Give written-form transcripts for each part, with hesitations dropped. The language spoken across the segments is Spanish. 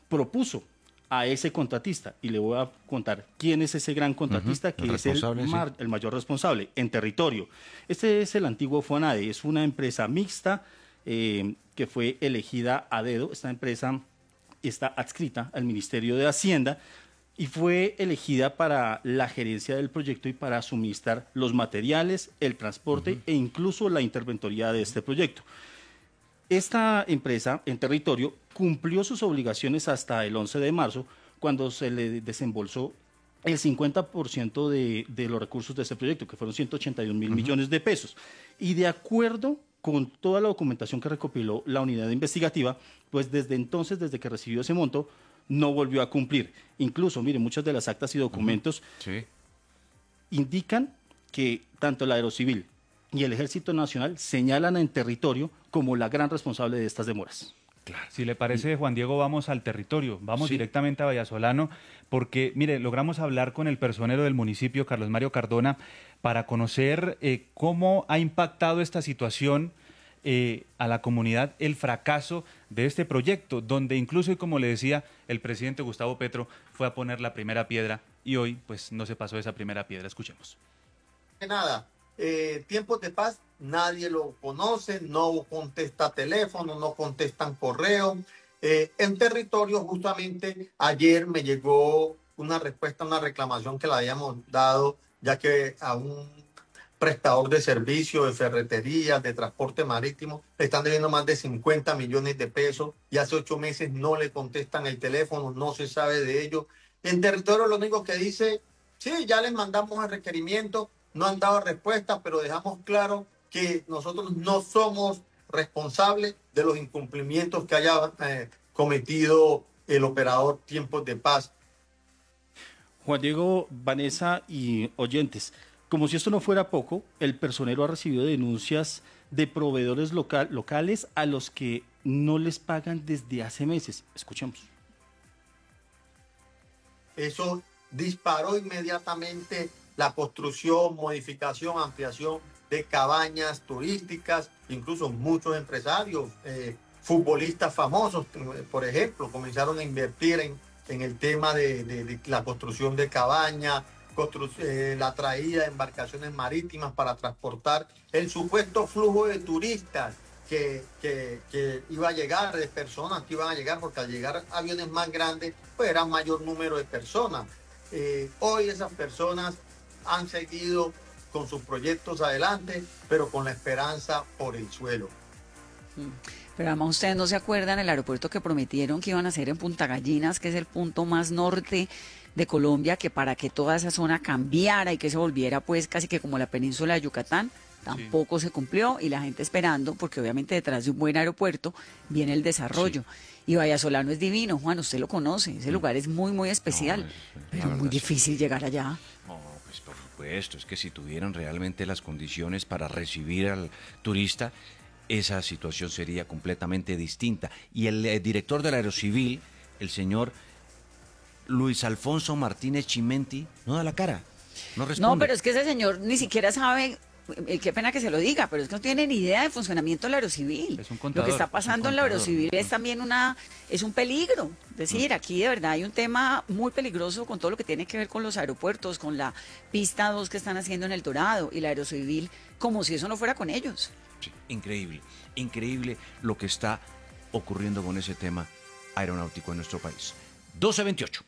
propuso a ese contratista, y le voy a contar quién es ese gran contratista, que es el mayor responsable en territorio. Este es el antiguo FONADE, es una empresa mixta que fue elegida a dedo. Esta empresa está adscrita al Ministerio de Hacienda y fue elegida para la gerencia del proyecto y para suministrar los materiales, el transporte e incluso la interventoría de este proyecto. Esta empresa en territorio cumplió sus obligaciones hasta el 11 de marzo, cuando se le desembolsó el 50% de los recursos de este proyecto, que fueron 181.000 millones de pesos. Y de acuerdo con toda la documentación que recopiló la unidad investigativa, pues desde entonces, desde que recibió ese monto, no volvió a cumplir. Incluso, miren, muchas de las actas y documentos indican que tanto el Aerocivil y el Ejército Nacional señalan en territorio como la gran responsable de estas demoras. Claro. Si le parece, Juan Diego, vamos al territorio, vamos directamente a Vallasolano, porque, mire, logramos hablar con el personero del municipio, Carlos Mario Cardona, para conocer cómo ha impactado esta situación a la comunidad, el fracaso de este proyecto, donde incluso, y como le decía, el presidente Gustavo Petro fue a poner la primera piedra y hoy pues no se pasó esa primera piedra. Escuchemos. Nada, Tiempos de Paz, nadie lo conoce, no contesta teléfono, no contestan correo. En territorio, justamente ayer me llegó una respuesta a una reclamación que le habíamos dado, ya que a un prestador de servicios, de ferretería, de transporte marítimo, le están debiendo más de 50 millones de pesos y hace 8 meses no le contestan el teléfono, no se sabe de ello. En territorio lo único que dice, sí, ya les mandamos el requerimiento, no han dado respuesta, pero dejamos claro que nosotros no somos responsables de los incumplimientos que haya cometido el operador Tiempos de Paz. Juan Diego, Vanessa y oyentes, como si esto no fuera poco, el personero ha recibido denuncias de proveedores locales a los que no les pagan desde hace meses. Escuchemos. Eso disparó inmediatamente la construcción, modificación, ampliación de cabañas turísticas. Incluso muchos empresarios, futbolistas famosos, por ejemplo, comenzaron a invertir en el tema de la construcción de cabañas, la traída de embarcaciones marítimas para transportar el supuesto flujo de turistas que iba a llegar, de personas que iban a llegar, porque al llegar aviones más grandes, pues era mayor número de personas. Hoy esas personas han seguido con sus proyectos adelante, pero con la esperanza por el suelo. Pero además ustedes no se acuerdan el aeropuerto que prometieron que iban a hacer en Punta Gallinas, que es el punto más norte de Colombia, que para que toda esa zona cambiara y que se volviera pues casi que como la península de Yucatán, tampoco se cumplió, y la gente esperando, porque obviamente detrás de un buen aeropuerto viene el desarrollo. Y Vallasolano es divino, Juan, usted lo conoce, ese lugar es muy, muy especial, pero muy difícil llegar allá. No, pues por supuesto, es que si tuvieran realmente las condiciones para recibir al turista, esa situación sería completamente distinta. Y el director del Aerocivil, el señor Luis Alfonso Martínez Chimenti, no da la cara, no responde. No, pero es que ese señor ni siquiera sabe, qué pena que se lo diga, pero es que no tiene ni idea del funcionamiento del Aerocivil. Es un contador, lo que está pasando en el Aerocivil es también es un peligro. Es decir, aquí de verdad hay un tema muy peligroso con todo lo que tiene que ver con los aeropuertos, con la pista 2 que están haciendo en El Dorado, y el Aerocivil, como si eso no fuera con ellos. Sí, increíble, increíble lo que está ocurriendo con ese tema aeronáutico en nuestro país. 12:28.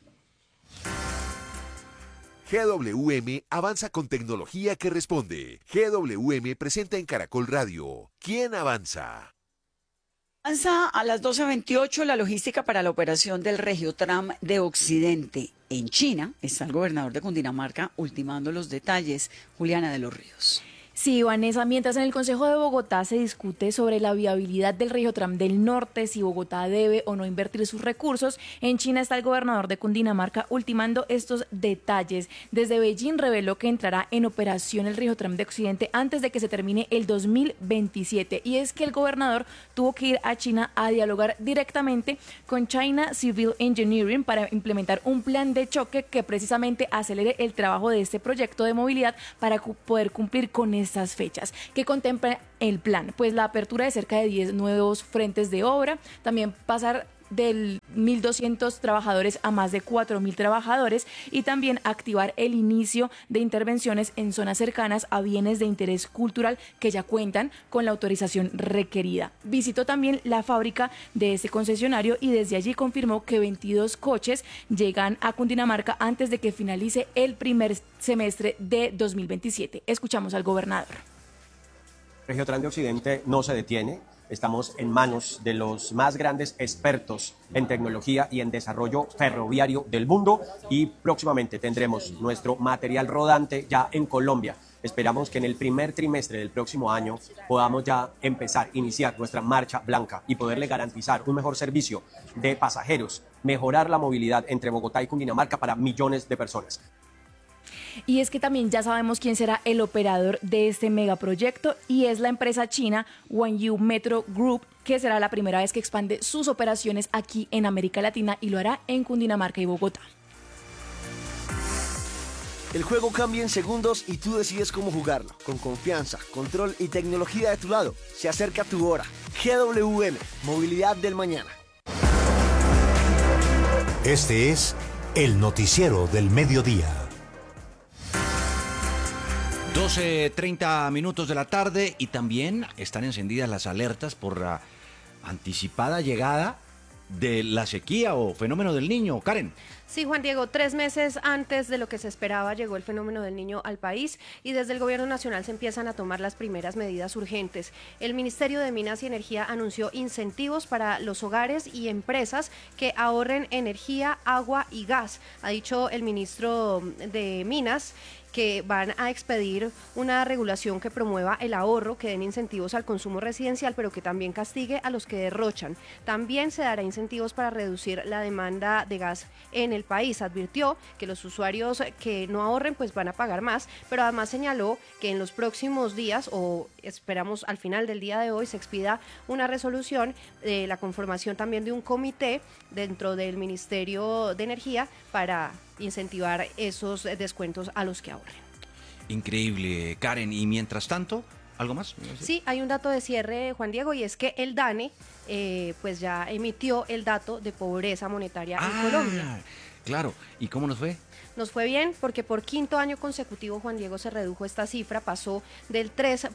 GWM avanza con tecnología que responde. GWM presenta en Caracol Radio. ¿Quién avanza? Avanza a las 12:28 la logística para la operación del Regiotram de Occidente. En China está el gobernador de Cundinamarca ultimando los detalles. Juliana de los Ríos. Sí, Vanessa, mientras en el Consejo de Bogotá se discute sobre la viabilidad del Regiotram del Norte, si Bogotá debe o no invertir sus recursos, en China está el gobernador de Cundinamarca ultimando estos detalles. Desde Beijing reveló que entrará en operación el Regiotram de Occidente antes de que se termine el 2027. Y es que el gobernador tuvo que ir a China a dialogar directamente con China Civil Engineering para implementar un plan de choque que precisamente acelere el trabajo de este proyecto de movilidad para poder cumplir con estas fechas. ¿Qué contempla el plan? Pues la apertura de cerca de 10 nuevos frentes de obra, también pasar de 1.200 trabajadores a más de 4.000 trabajadores y también activar el inicio de intervenciones en zonas cercanas a bienes de interés cultural que ya cuentan con la autorización requerida. Visitó también la fábrica de este concesionario y desde allí confirmó que 22 coches llegan a Cundinamarca antes de que finalice el primer semestre de 2027. Escuchamos al gobernador. Regiotrans de Occidente no se detiene. Estamos en manos de los más grandes expertos en tecnología y en desarrollo ferroviario del mundo y próximamente tendremos nuestro material rodante ya en Colombia. Esperamos que en el primer trimestre del próximo año podamos ya iniciar nuestra marcha blanca y poderle garantizar un mejor servicio de pasajeros, mejorar la movilidad entre Bogotá y Cundinamarca para millones de personas. Y es que también ya sabemos quién será el operador de este megaproyecto y es la empresa china Wanyu Metro Group, que será la primera vez que expande sus operaciones aquí en América Latina y lo hará en Cundinamarca y Bogotá. El juego cambia en segundos y tú decides cómo jugarlo. Con confianza, control y tecnología de tu lado. Se acerca tu hora. GWM, Movilidad del Mañana. Este es el noticiero del mediodía. 12:30 minutos de la tarde y también están encendidas las alertas por la anticipada llegada de la sequía o fenómeno del Niño. Karen. Sí, Juan Diego, 3 meses antes de lo que se esperaba llegó el fenómeno del Niño al país y desde el Gobierno Nacional se empiezan a tomar las primeras medidas urgentes. El Ministerio de Minas y Energía anunció incentivos para los hogares y empresas que ahorren energía, agua y gas. Ha dicho el ministro de Minas que van a expedir una regulación que promueva el ahorro, que den incentivos al consumo residencial, pero que también castigue a los que derrochan. También se dará incentivos para reducir la demanda de gas en el país. Advirtió que los usuarios que no ahorren pues van a pagar más, pero además señaló que en los próximos días, o esperamos al final del día de hoy, se expida una resolución de la conformación también de un comité dentro del Ministerio de Energía para incentivar esos descuentos a los que ahorren. Increíble, Karen. Y mientras tanto, ¿algo más? Sí, hay un dato de cierre, Juan Diego, y es que el DANE pues ya emitió el dato de pobreza monetaria en Colombia. Claro. ¿Y cómo nos fue? Nos fue bien porque por quinto año consecutivo, Juan Diego, se redujo esta cifra, pasó del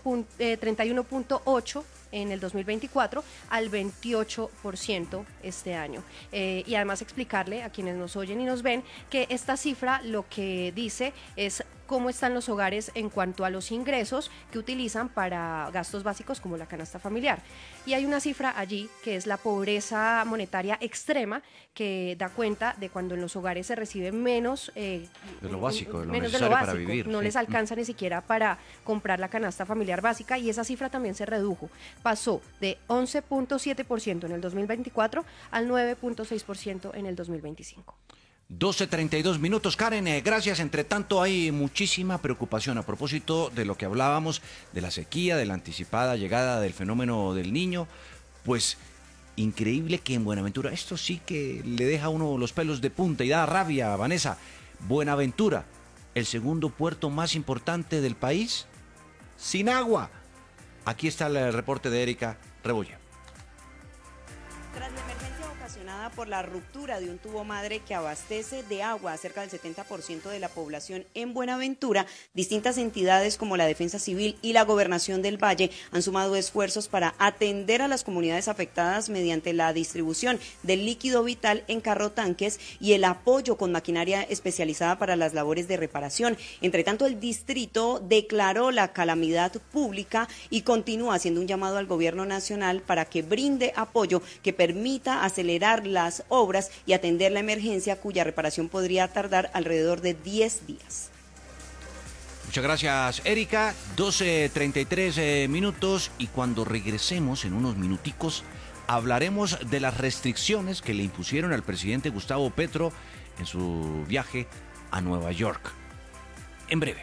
31.8 en el 2024 al 28% este año. Y además explicarle a quienes nos oyen y nos ven que esta cifra lo que dice es cómo están los hogares en cuanto a los ingresos que utilizan para gastos básicos como la canasta familiar. Y hay una cifra allí que es la pobreza monetaria extrema, que da cuenta de cuando en los hogares se recibe menos de lo básico, de lo menos necesario de lo básico, para vivir. no les alcanza ni siquiera para comprar la canasta familiar básica, y esa cifra también se redujo. Pasó de 11.7% en el 2024 al 9.6% en el 2025. 12:32 minutos, Karen, gracias. Entre tanto, hay muchísima preocupación a propósito de lo que hablábamos, de la sequía, de la anticipada llegada del fenómeno del Niño. Pues increíble que en Buenaventura, esto sí que le deja a uno los pelos de punta y da rabia, Vanessa. Buenaventura, el segundo puerto más importante del país, sin agua. Aquí está el reporte de Erika Rebolla. Tras la emergencia ocasionada por la ruptura de un tubo madre que abastece de agua a cerca del 70% de la población en Buenaventura, distintas entidades como la Defensa Civil y la Gobernación del Valle han sumado esfuerzos para atender a las comunidades afectadas mediante la distribución del líquido vital en carrotanques y el apoyo con maquinaria especializada para las labores de reparación. Entre tanto, el distrito declaró la calamidad pública y continúa haciendo un llamado al gobierno nacional para que brinde apoyo que permita acelerar las obras y atender la emergencia, cuya reparación podría tardar alrededor de 10 días. Muchas gracias, Erika. 12:33 minutos y cuando regresemos en unos minuticos hablaremos de las restricciones que le impusieron al presidente Gustavo Petro en su viaje a Nueva York. En breve.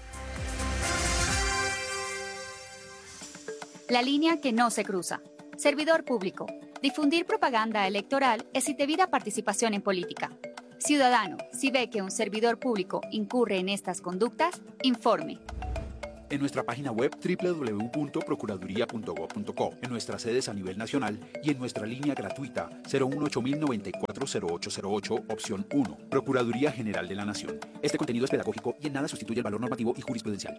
La línea que no se cruza. Servidor público. Difundir propaganda electoral es indebida participación en política. Ciudadano, si ve que un servidor público incurre en estas conductas, informe. En nuestra página web www.procuraduría.gov.co, en nuestras sedes a nivel nacional y en nuestra línea gratuita 018-094-0808, opción 1, Procuraduría General de la Nación. Este contenido es pedagógico y en nada sustituye el valor normativo y jurisprudencial.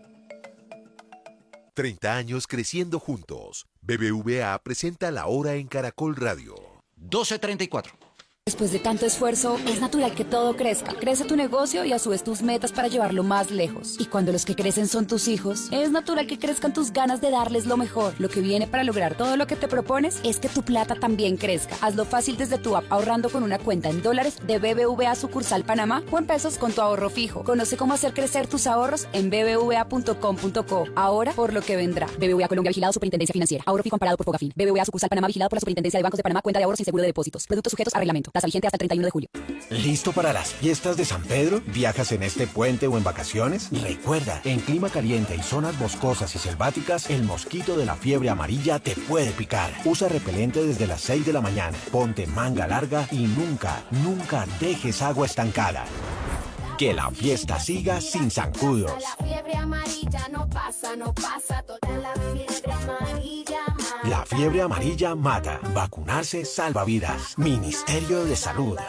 30 años creciendo juntos. BBVA presenta La Hora en Caracol Radio. 12:34. Después de tanto esfuerzo, es natural que todo crezca. Crece tu negocio y a su vez tus metas para llevarlo más lejos. Y cuando los que crecen son tus hijos, es natural que crezcan tus ganas de darles lo mejor. Lo que viene para lograr todo lo que te propones es que tu plata también crezca. Hazlo fácil desde tu app ahorrando con una cuenta en dólares de BBVA sucursal Panamá o en pesos con tu ahorro fijo. Conoce cómo hacer crecer tus ahorros en bbva.com.co. Ahora por lo que vendrá. BBVA Colombia, vigilado Superintendencia Financiera. Ahorro fijo amparado por Fogafín. BBVA sucursal Panamá, vigilado por la Superintendencia de Bancos de Panamá. Cuenta de ahorros sin seguro de depósitos. Productos sujetos a reglamento. Tasa vigente hasta el 31 de julio. ¿Listo para las fiestas de San Pedro? ¿Viajas en este puente o en vacaciones? Recuerda, en clima caliente y zonas boscosas y selváticas, el mosquito de la fiebre amarilla te puede picar. Usa repelente desde las 6 de la mañana. Ponte manga larga y nunca, nunca dejes agua estancada. Que la fiesta siga sin zancudos. La fiebre amarilla no pasa, no pasa. Toda la fiebre amarilla mata. La fiebre amarilla mata. Vacunarse salva vidas. Ministerio de Salud.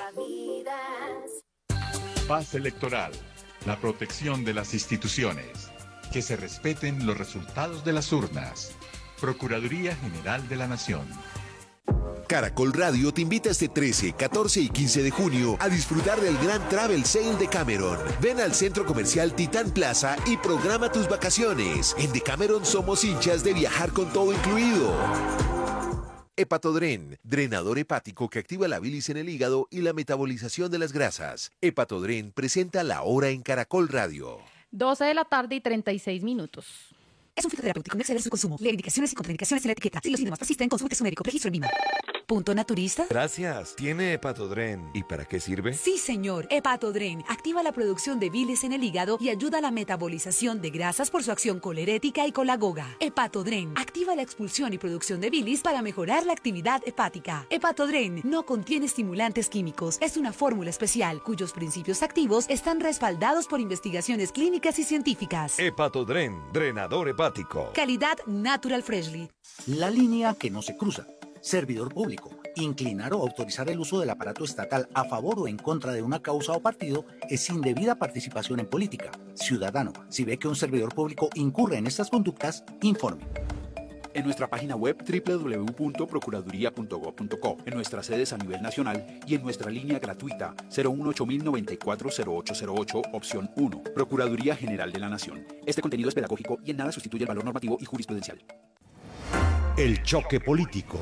Paz electoral. La protección de las instituciones. Que se respeten los resultados de las urnas. Procuraduría General de la Nación. Caracol Radio te invita este 13, 14 y 15 de junio a disfrutar del gran Travel Sale de Cameron. Ven al Centro Comercial Titán Plaza y programa tus vacaciones. En Decameron somos hinchas de viajar con todo incluido. Hepatodren, drenador hepático que activa la bilis en el hígado y la metabolización de las grasas. Hepatodren presenta La Hora en Caracol Radio. 12 de la tarde y 36 minutos. Es un fitoterapéutico, no exceder su consumo. Lee indicaciones y contraindicaciones en la etiqueta. Si los síntomas persisten, consulte su médico. Registro en Vima. ¿Punto naturista? Gracias. ¿Tiene Hepatodren? ¿Y para qué sirve? Sí, señor. Hepatodren activa la producción de bilis en el hígado y ayuda a la metabolización de grasas por su acción colerética y colagoga. Hepatodren activa la expulsión y producción de bilis para mejorar la actividad hepática. Hepatodren no contiene estimulantes químicos. Es una fórmula especial cuyos principios activos están respaldados por investigaciones clínicas y científicas. Hepatodren, drenador hepático. Calidad Natural Freshly. La línea que no se cruza. Servidor público. Inclinar o autorizar el uso del aparato estatal a favor o en contra de una causa o partido es indebida participación en política. Ciudadano, si ve que un servidor público incurre en estas conductas, informe. En nuestra página web www.procuraduría.gov.co, en nuestras sedes a nivel nacional y en nuestra línea gratuita 018-094-0808, opción 1, Procuraduría General de la Nación. Este contenido es pedagógico y en nada sustituye el valor normativo y jurisprudencial. El choque político.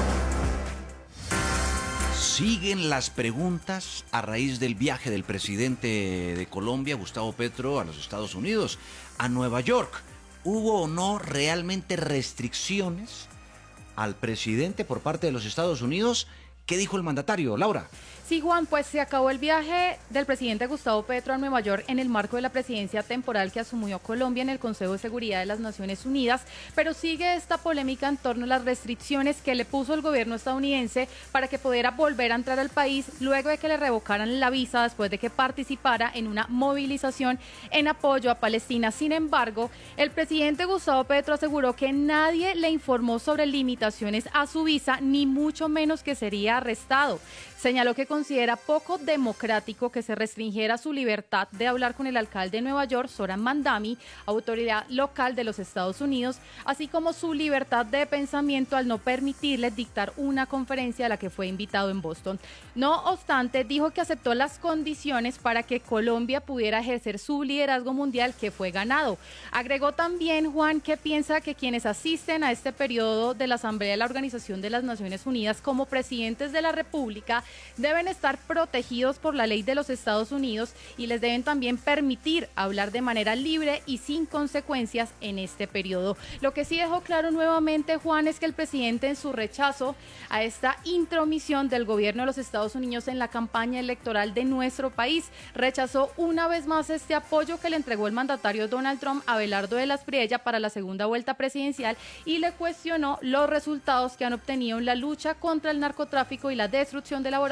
Siguen las preguntas a raíz del viaje del presidente de Colombia, Gustavo Petro, a los Estados Unidos, a Nueva York. ¿Hubo o no realmente restricciones al presidente por parte de los Estados Unidos? ¿Qué dijo el mandatario, Laura? Sí, Juan, pues se acabó el viaje del presidente Gustavo Petro a Nueva York en el marco de la presidencia temporal que asumió Colombia en el Consejo de Seguridad de las Naciones Unidas, pero sigue esta polémica en torno a las restricciones que le puso el gobierno estadounidense para que pudiera volver a entrar al país luego de que le revocaran la visa después de que participara en una movilización en apoyo a Palestina. Sin embargo, el presidente Gustavo Petro aseguró que nadie le informó sobre limitaciones a su visa, ni mucho menos que sería arrestado. Señaló que considera poco democrático que se restringiera su libertad de hablar con el alcalde de Nueva York, Zohran Mamdani, autoridad local de los Estados Unidos, así como su libertad de pensamiento al no permitirle dictar una conferencia a la que fue invitado en Boston. No obstante, dijo que aceptó las condiciones para que Colombia pudiera ejercer su liderazgo mundial que fue ganado. Agregó también, Juan, que piensa que quienes asisten a este periodo de la Asamblea de la Organización de las Naciones Unidas como presidentes de la República deben estar protegidos por la ley de los Estados Unidos y les deben también permitir hablar de manera libre y sin consecuencias en este periodo. Lo que sí dejó claro nuevamente, Juan, es que el presidente en su rechazo a esta intromisión del gobierno de los Estados Unidos en la campaña electoral de nuestro país rechazó una vez más este apoyo que le entregó el mandatario Donald Trump a Abelardo de las Priella para la segunda vuelta presidencial y le cuestionó los resultados que han obtenido en la lucha contra el narcotráfico y la destrucción de laboratorios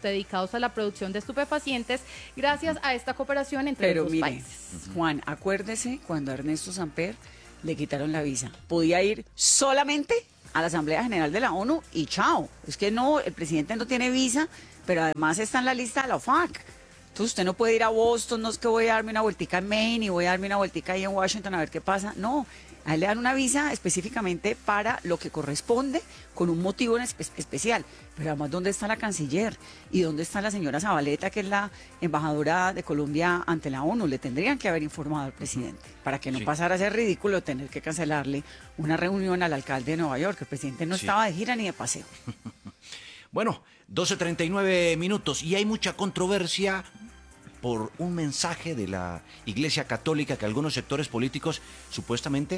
dedicados a la producción de estupefacientes gracias a esta cooperación entre los dos países. Juan, acuérdese cuando a Ernesto Samper le quitaron la visa. Podía ir solamente a la Asamblea General de la ONU y chao. Es que no, el presidente no tiene visa, pero además está en la lista de la OFAC. Entonces usted no puede ir a Boston, no es que voy a darme una vueltica en Maine y voy a darme una vueltica ahí en Washington a ver qué pasa. No, a él le dan una visa específicamente para lo que corresponde con un motivo especial. Pero además, ¿dónde está la canciller? ¿Y dónde está la señora Zabaleta, que es la embajadora de Colombia ante la ONU? Le tendrían que haber informado al presidente para que no pasara a ser ridículo tener que cancelarle una reunión al alcalde de Nueva York. El presidente no estaba de gira ni de paseo. Bueno, 12:39 minutos y hay mucha controversia por un mensaje de la Iglesia Católica que algunos sectores políticos supuestamente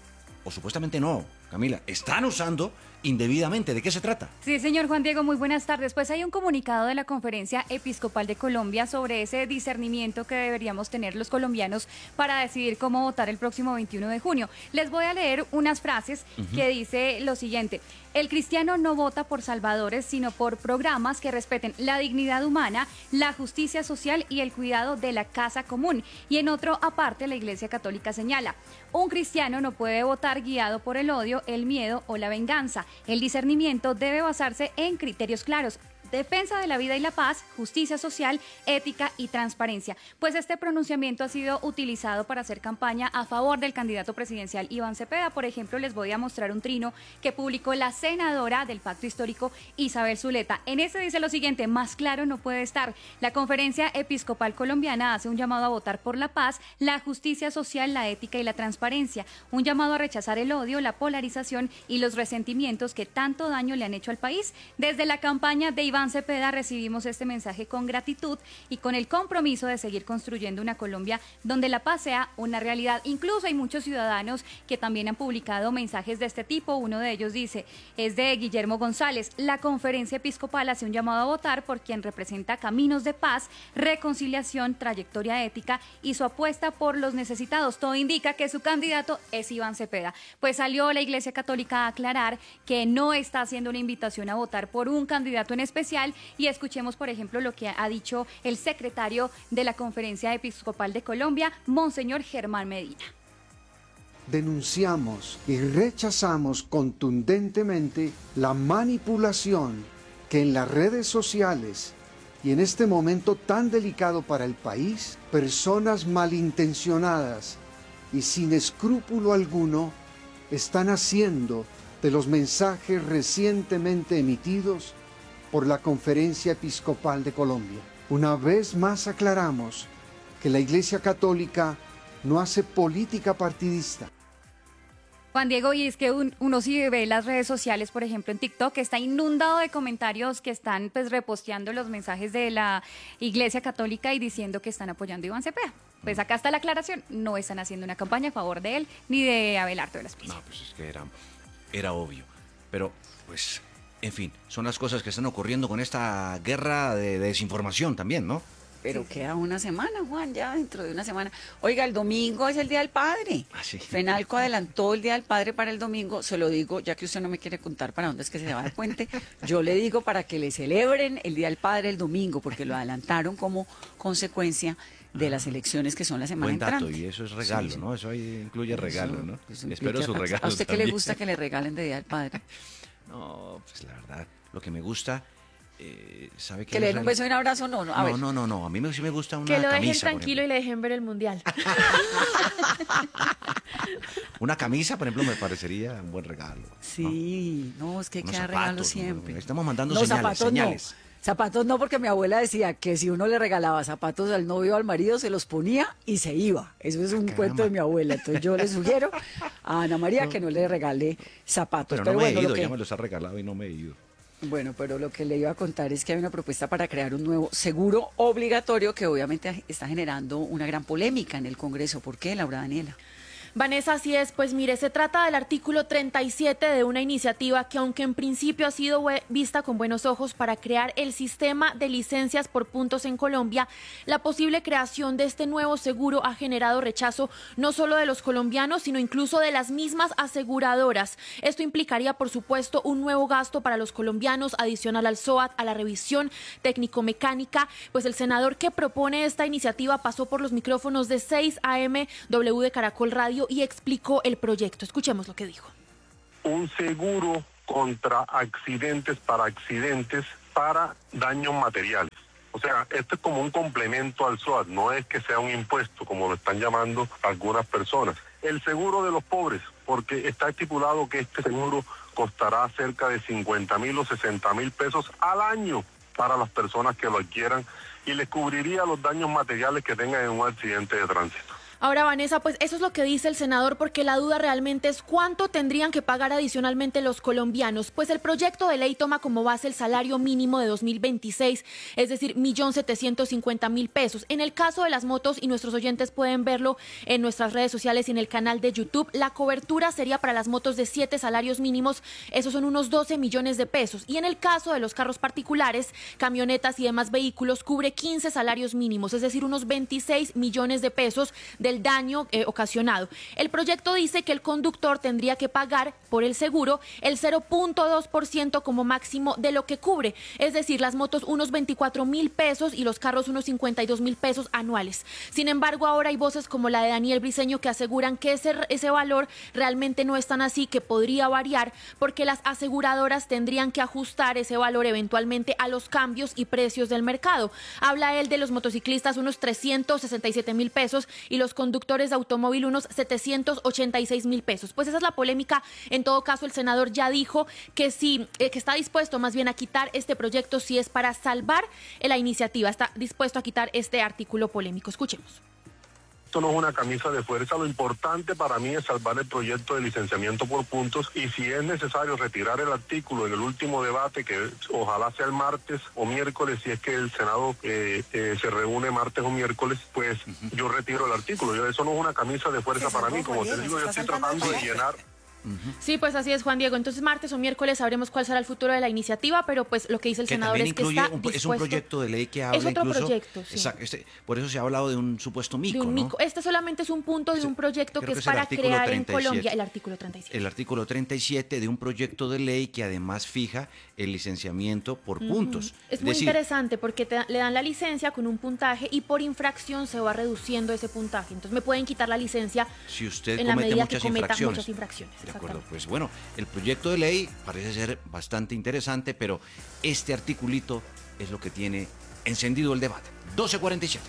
no, Camila, están usando indebidamente. ¿De qué se trata? Sí, señor Juan Diego, muy buenas tardes. Pues hay un comunicado de la Conferencia Episcopal de Colombia sobre ese discernimiento que deberíamos tener los colombianos para decidir cómo votar el próximo 21 de junio. Les voy a leer unas frases que dice lo siguiente: el cristiano no vota por salvadores, sino por programas que respeten la dignidad humana, la justicia social y el cuidado de la casa común. Y en otro aparte, la Iglesia Católica señala: un cristiano no puede votar guiado por el odio, el miedo o la venganza. El discernimiento debe basarse en criterios claros: defensa de la vida y la paz, justicia social, ética y transparencia. Pues este pronunciamiento ha sido utilizado para hacer campaña a favor del candidato presidencial Iván Cepeda. Por ejemplo, les voy a mostrar un trino que publicó la senadora del Pacto Histórico, Isabel Zuleta. En este dice lo siguiente: más claro no puede estar. La Conferencia Episcopal Colombiana hace un llamado a votar por la paz, la justicia social, la ética y la transparencia. Un llamado a rechazar el odio, la polarización y los resentimientos que tanto daño le han hecho al país. Desde la campaña de Iván Cepeda recibimos este mensaje con gratitud y con el compromiso de seguir construyendo una Colombia donde la paz sea una realidad. Incluso hay muchos ciudadanos que también han publicado mensajes de este tipo. Uno de ellos dice, es de Guillermo González: la Conferencia Episcopal hace un llamado a votar por quien representa caminos de paz, reconciliación, trayectoria ética y su apuesta por los necesitados. Todo indica que su candidato es Iván Cepeda. Pues salió la Iglesia Católica a aclarar que no está haciendo una invitación a votar por un candidato en especial. Y escuchemos, por ejemplo, lo que ha dicho el secretario de la Conferencia Episcopal de Colombia, Monseñor Germán Medina. Denunciamos y rechazamos contundentemente la manipulación que en las redes sociales y en este momento tan delicado para el país, personas malintencionadas y sin escrúpulo alguno están haciendo de los mensajes recientemente emitidos por la Conferencia Episcopal de Colombia. Una vez más aclaramos que la Iglesia Católica no hace política partidista. Juan Diego, y es que uno si ve las redes sociales, por ejemplo en TikTok, está inundado de comentarios que están pues reposteando los mensajes de la Iglesia Católica y diciendo que están apoyando a Iván Cepeda. Pues acá está la aclaración: no están haciendo una campaña a favor de él ni de Abelardo de la Espriella. No, pues es que era obvio. Pero, pues, en fin, son las cosas que están ocurriendo con esta guerra de desinformación también, ¿no? Pero queda una semana, Juan, ya dentro de una semana. Oiga, el domingo es el Día del Padre. Sí. FENALCO adelantó el Día del Padre para el domingo. Se lo digo, ya que usted no me quiere contar para dónde es que se va a dar puente, yo le digo para que le celebren el Día del Padre el domingo, porque lo adelantaron como consecuencia de las elecciones que son la semana entrante. Buen dato, y eso es regalo, ¿no? Eso ahí incluye regalo, ¿no? Espero su regalo. ¿A usted qué le gusta que le regalen de Día del Padre? No, pues la verdad, lo que me gusta... ¿sabe que le den un beso y un abrazo? No, no, a mí sí me gusta una camisa. Que lo dejen camisa, tranquilo y le dejen ver el mundial. Una camisa, por ejemplo, me parecería un buen regalo. Sí, no, es que hay que dar regalos siempre. Estamos mandando señales. Zapatos no, porque mi abuela decía que si uno le regalaba zapatos al novio o al marido, se los ponía y se iba. Eso es un cuento de mi abuela. Entonces yo le sugiero a Ana María que no le regale zapatos. Pero no me he ido, ya me los ha regalado y no me he ido. Bueno, pero lo que le iba a contar es que hay una propuesta para crear un nuevo seguro obligatorio que obviamente está generando una gran polémica en el Congreso. ¿Por qué, Laura Daniela? Vanessa, así es. Pues mire, se trata del artículo 37 de una iniciativa que, aunque en principio ha sido vista con buenos ojos para crear el sistema de licencias por puntos en Colombia, la posible creación de este nuevo seguro ha generado rechazo no solo de los colombianos, sino incluso de las mismas aseguradoras. Esto implicaría, por supuesto, un nuevo gasto para los colombianos, adicional al SOAT, a la revisión técnico-mecánica. Pues el senador que propone esta iniciativa pasó por los micrófonos de 6 AM W de Caracol Radio y explicó el proyecto. Escuchemos lo que dijo. Un seguro contra accidentes para daños materiales. O sea, esto es como un complemento al SOAT, no es que sea un impuesto, como lo están llamando algunas personas. El seguro de los pobres, porque está estipulado que este seguro costará cerca de 50.000 o 60.000 pesos al año para las personas que lo adquieran y les cubriría los daños materiales que tengan en un accidente de tránsito. Ahora, Vanessa, pues eso es lo que dice el senador, porque la duda realmente es cuánto tendrían que pagar adicionalmente los colombianos. Pues el proyecto de ley toma como base el salario mínimo de 2026, es decir, 1.750.000 pesos. En el caso de las motos, y nuestros oyentes pueden verlo en nuestras redes sociales y en el canal de YouTube, la cobertura sería para las motos de 7 salarios mínimos, esos son unos 12 millones de pesos. Y en el caso de los carros particulares, camionetas y demás vehículos, cubre 15 salarios mínimos, es decir, unos 26 millones de pesos del daño ocasionado. El proyecto dice que el conductor tendría que pagar por el seguro el 0.2% como máximo de lo que cubre, es decir, las motos unos 24.000 pesos y los carros unos 52.000 pesos anuales. Sin embargo, ahora hay voces como la de Daniel Briceño que aseguran que ese valor realmente no es tan así, que podría variar porque las aseguradoras tendrían que ajustar ese valor eventualmente a los cambios y precios del mercado. Habla él de los motociclistas unos 367.000 pesos y los conductores de automóvil unos 786.000 pesos. Pues esa es la polémica. En todo caso, el senador ya dijo que sí, que está dispuesto más bien a quitar este proyecto si es para salvar la iniciativa. Está dispuesto a quitar este artículo polémico. Escuchemos. Esto no es una camisa de fuerza, lo importante para mí es salvar el proyecto de licenciamiento por puntos y si es necesario retirar el artículo en el último debate, que ojalá sea el martes o miércoles, si es que el Senado se reúne martes o miércoles, pues yo retiro el artículo. Eso no es una camisa de fuerza para mí, como te digo, yo estoy tratando de llenar... Sí, pues así es, Juan Diego. Entonces, martes o miércoles sabremos cuál será el futuro de la iniciativa, pero pues lo que dice el senador es que está dispuesto. Es un proyecto de ley que habla incluso... Es otro proyecto, sí. Exacto, por eso se ha hablado de un supuesto mico, ¿no? Este solamente es un punto de un proyecto que es para crear en Colombia el artículo 37. El artículo 37 de un proyecto de ley que además fija el licenciamiento por puntos. Es muy interesante porque le dan la licencia con un puntaje y por infracción se va reduciendo ese puntaje. Entonces me pueden quitar la licencia si usted en la medida que cometa muchas infracciones. De acuerdo, pues bueno, el proyecto de ley parece ser bastante interesante, pero este articulito es lo que tiene encendido el debate. 12:47.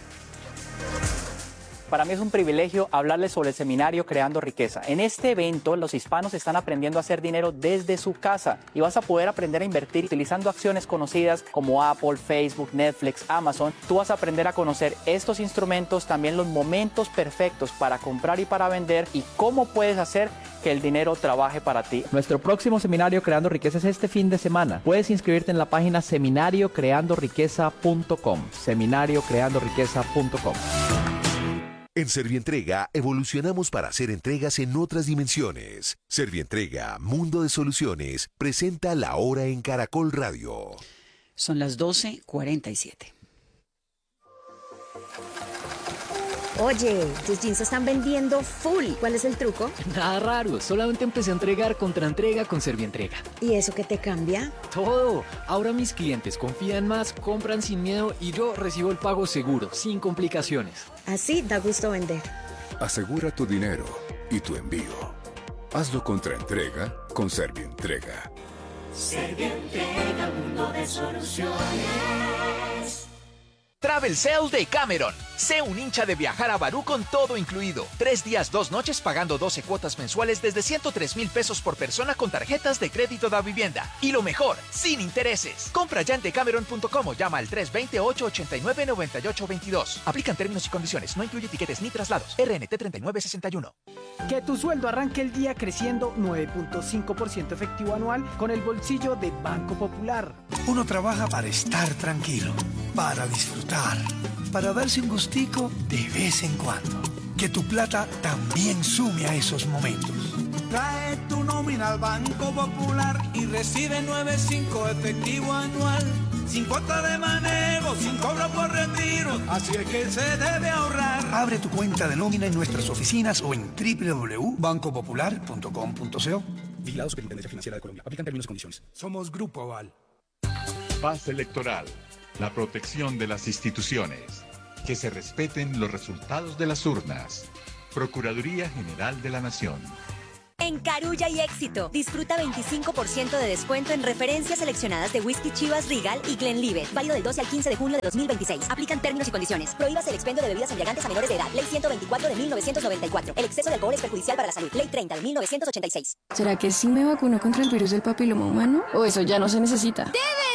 Para mí es un privilegio hablarles sobre el seminario Creando Riqueza. En este evento, los hispanos están aprendiendo a hacer dinero desde su casa y vas a poder aprender a invertir utilizando acciones conocidas como Apple, Facebook, Netflix, Amazon. Tú vas a aprender a conocer estos instrumentos, también los momentos perfectos para comprar y para vender y cómo puedes hacer que el dinero trabaje para ti. Nuestro próximo seminario Creando Riqueza es este fin de semana. Puedes inscribirte en la página seminariocreandoriqueza.com. seminariocreandoriqueza.com. En Servientrega evolucionamos para hacer entregas en otras dimensiones. Servientrega, Mundo de Soluciones, presenta La Hora en Caracol Radio. Son las 12:47. Oye, tus jeans se están vendiendo full. ¿Cuál es el truco? Nada raro, solamente empecé a entregar contraentrega con Servientrega. ¿Y eso qué te cambia? Todo. Ahora mis clientes confían más, compran sin miedo y yo recibo el pago seguro, sin complicaciones. Así da gusto vender. Asegura tu dinero y tu envío. Hazlo contraentrega con Servientrega. Servientrega, mundo de soluciones. Travel Sale de Cameron. Sé un hincha de viajar a Barú con todo incluido. 3 días, 2 noches pagando 12 cuotas mensuales desde 103,000 pesos por persona con tarjetas de crédito da vivienda. Y lo mejor, sin intereses. Compra ya en decameron.com o llama al 320-889-9822. Aplican términos y condiciones. No incluye tiquetes ni traslados. RNT 3961. Que tu sueldo arranque el día creciendo 9.5% efectivo anual con el bolsillo de Banco Popular. Uno trabaja para estar tranquilo, para disfrutar, para darse un gustico de vez en cuando. Que tu plata también sume a esos momentos. Trae tu nómina al Banco Popular y recibe 9.5 efectivo anual. Sin cuota de manejo, sin cobro por retiro. Así es que se debe ahorrar. Abre tu cuenta de nómina en nuestras oficinas o en www.bancopopular.com.co. Vigilado Superintendencia Financiera de Colombia. Aplican términos y condiciones. Somos Grupo Aval. Paz electoral. La protección de las instituciones. Que se respeten los resultados de las urnas. Procuraduría General de la Nación. En Carulla y Éxito, disfruta 25% de descuento en referencias seleccionadas de Whisky Chivas Regal y Glenlivet. Válido del 12 al 15 de junio de 2026. Aplican términos y condiciones. Prohíbas el expendio de bebidas embriagantes a menores de edad. Ley 124 de 1994. El exceso de alcohol es perjudicial para la salud. Ley 30 de 1986. ¿Será que sí me vacuno contra el virus del papiloma humano? ¿O eso ya no se necesita? ¡Debe!